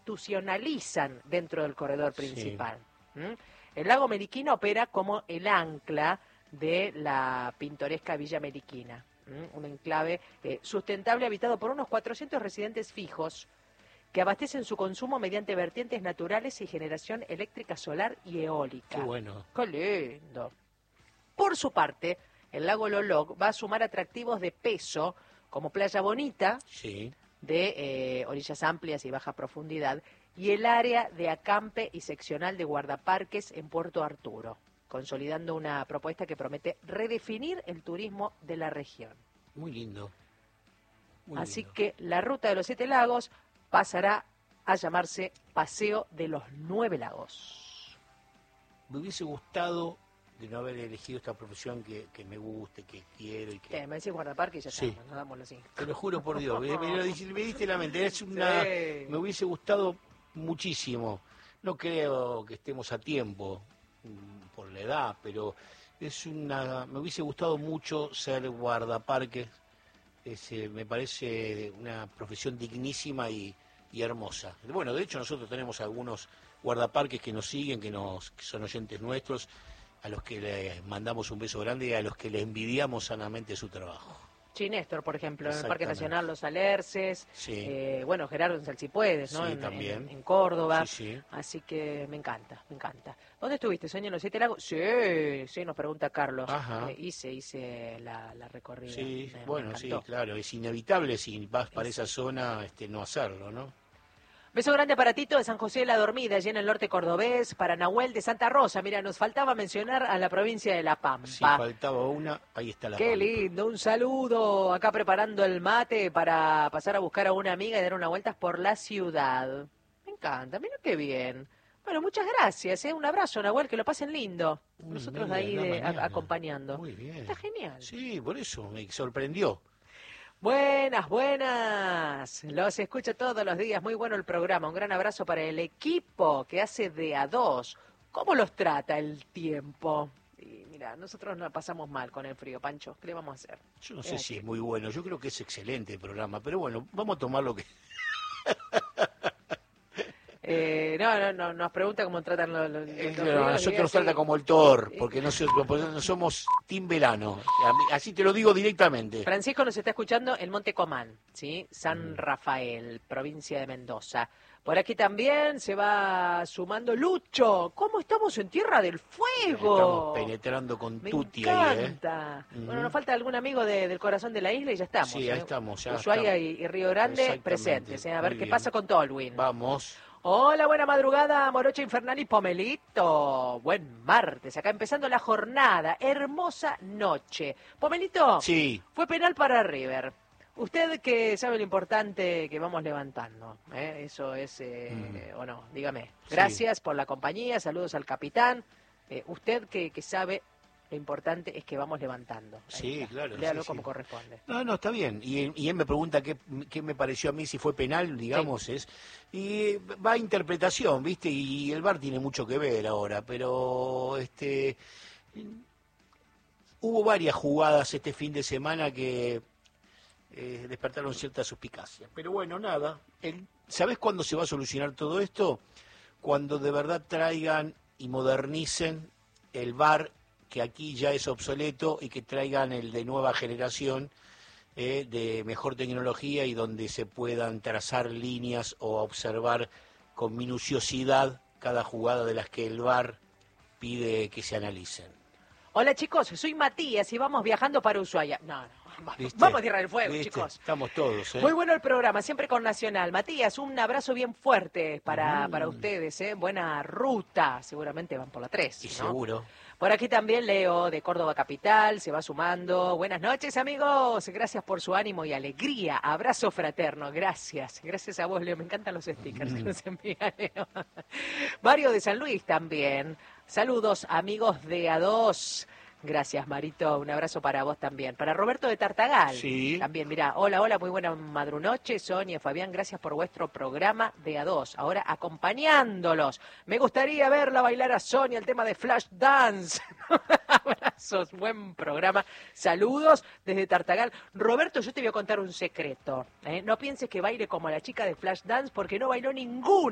institucionalizan dentro del corredor principal. ¿Mm? El lago Meliquina opera como el ancla de la pintoresca Villa Meliquina, un enclave sustentable habitado por unos 400 residentes fijos que abastecen su consumo mediante vertientes naturales y generación eléctrica solar y eólica. Qué bueno. ¡Qué lindo! Por su parte, el lago Loloc va a sumar atractivos de peso como Playa Bonita, Sí. de orillas amplias y baja profundidad, y el área de acampe y seccional de guardaparques en Puerto Arturo, consolidando una propuesta que promete redefinir el turismo de la región. Muy lindo. Así que la ruta de los 7 lagos pasará a llamarse Paseo de los 9 lagos. Me hubiese gustado de no haber elegido esta profesión que me guste, que quiero y que... Me decís guardaparque y ya Sí. estamos, nos damos así. Te lo juro por Dios, me diste la mente. Es una... Sí. Me hubiese gustado muchísimo. No creo que estemos a tiempo por la edad, pero me hubiese gustado mucho ser guardaparques. Me parece una profesión dignísima y hermosa. Bueno, de hecho nosotros tenemos algunos guardaparques que nos siguen, que son oyentes nuestros, a los que les mandamos un beso grande y a los que les envidiamos sanamente su trabajo. Sí, Néstor, por ejemplo, en el Parque Exactamente. Nacional Los Alerces, Sí. Bueno, Gerardo en Salsipuedes, ¿no? Sí, también. En Córdoba, Sí, sí. así que me encanta, me encanta. ¿Dónde estuviste, Sonia, en los 7 lagos? Sí, nos pregunta Carlos. Ajá. Hice la recorrida. Sí, Me bueno, sí, encantó. claro, es inevitable si vas para esa zona no hacerlo, ¿no? Beso grande para Tito de San José de la Dormida, allí en el norte cordobés, para Nahuel de Santa Rosa. Mira, nos faltaba mencionar a la provincia de La Pampa. Si faltaba una, ahí está la Qué Pampa. lindo, un saludo acá preparando el mate para pasar a buscar a una amiga y dar unas vueltas por la ciudad. Me encanta, mira qué bien. Bueno, muchas gracias, un abrazo, Nahuel, que lo pasen lindo. Nosotros de ahí acompañando. Muy bien. Está genial. Sí, por eso me sorprendió. Buenas, buenas. Los escucho todos los días. Muy bueno el programa. Un gran abrazo para el equipo que hace de a dos. ¿Cómo los trata el tiempo? Y mira, nosotros nos pasamos mal con el frío, Pancho. ¿Qué le vamos a hacer? Yo no sé si es muy bueno. Yo creo que es excelente el programa. Pero bueno, vamos a tomar lo que... No, nos pregunta cómo tratan los nosotros nos trata como el Thor, porque no somos Team Velano. Así te lo digo directamente. Francisco nos está escuchando en Monte Comán, ¿sí? San Rafael, provincia de Mendoza. Por aquí también se va sumando Lucho. ¿Cómo estamos en Tierra del Fuego? Estamos penetrando con tutti ahí, Me encanta. Bueno, nos falta algún amigo del corazón de la isla y ya estamos. Sí, ahí estamos. Ya Ushuaia estamos. y Río Grande presentes. A ver Muy qué bien. pasa con Tolwyn. Vamos. Hola, buena madrugada, Morocha Infernal y Pomelito. Buen martes, acá empezando la jornada. Hermosa noche. Pomelito, Sí. fue penal para River. Usted que sabe lo importante que vamos levantando, eso es, o no, dígame. Gracias por la compañía, saludos al capitán. Usted que sabe lo importante es que vamos levantando. Sí, claro. Léalo sí, como sí. corresponde. No, está bien. Y él me pregunta qué me pareció a mí, si fue penal, digamos. Sí. Y va a interpretación, ¿viste? Y el VAR tiene mucho que ver ahora, pero hubo varias jugadas este fin de semana que despertaron cierta suspicacia. Pero bueno, nada. ¿Sabés cuándo se va a solucionar todo esto? Cuando de verdad traigan y modernicen el VAR, que aquí ya es obsoleto, y que traigan el de nueva generación, de mejor tecnología, y donde se puedan trazar líneas o observar con minuciosidad cada jugada de las que el VAR pide que se analicen. Hola chicos, soy Matías y vamos viajando para Ushuaia. No, ¿Viste? vamos a Tierra del Fuego, ¿Viste? chicos. Estamos todos, Muy bueno el programa, siempre con Nacional. Matías, un abrazo bien fuerte para ustedes, Buena ruta, seguramente van por la 3, Y ¿no? seguro. Por aquí también Leo, de Córdoba Capital, se va sumando. Buenas noches, amigos. Gracias por su ánimo y alegría. Abrazo fraterno. Gracias. Gracias a vos, Leo. Me encantan los stickers que nos envía Leo. Mario de San Luis también. Saludos, amigos de A2. Gracias, Marito. Un abrazo para vos también. Para Roberto de Tartagal. Sí. También, mira, hola, muy buena madrunoche. Sonia, Fabián, gracias por vuestro programa de A2. Ahora acompañándolos. Me gustaría verla bailar a Sonia el tema de Flash Dance. Abrazos, buen programa. Saludos desde Tartagal. Roberto, yo te voy a contar un secreto. No pienses que baile como la chica de Flash Dance porque no bailó ninguna.